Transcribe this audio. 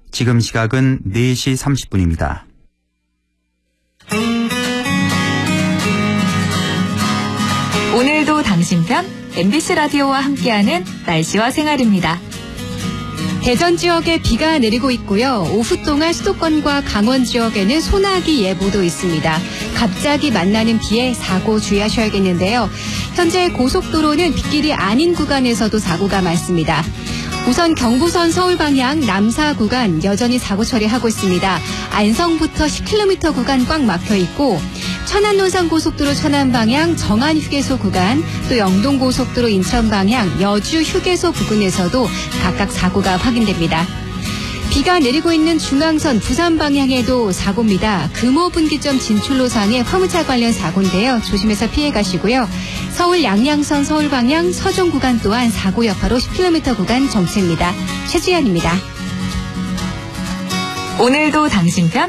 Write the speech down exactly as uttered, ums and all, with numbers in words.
지금 시각은 네 시 삼십 분입니다. 오늘도 당신 편 엠비씨 라디오와 함께하는 날씨와 생활입니다. 대전 지역에 비가 내리고 있고요. 오후 동안 수도권과 강원 지역에는 소나기 예보도 있습니다. 갑자기 만나는 비에 사고 주의하셔야겠는데요. 현재 고속도로는 빗길이 아닌 구간에서도 사고가 많습니다. 우선 경부선 서울 방향 남사 구간 여전히 사고 처리하고 있습니다. 안성부터 십 킬로미터 구간 꽉 막혀 있고 천안 논산고속도로 천안 방향 정안 휴게소 구간, 또 영동 고속도로 인천 방향 여주 휴게소 부근에서도 각각 사고가 확인됩니다. 비가 내리고 있는 중앙선 부산 방향에도 사고입니다. 금호 분기점 진출로상의 화물차 관련 사고인데요. 조심해서 피해 가시고요. 서울 양양선 서울 방향 서종 구간 또한 사고 여파로 십 킬로미터 구간 정체입니다. 최지연입니다. 오늘도 당신 편